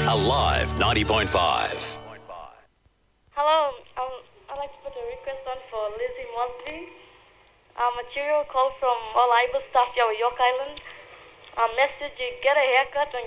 Alive 90.5. Hello, I'd like to put a request on for Lizzie Mosby. Material call from all Ibel staff, York Island. Message, you get a haircut on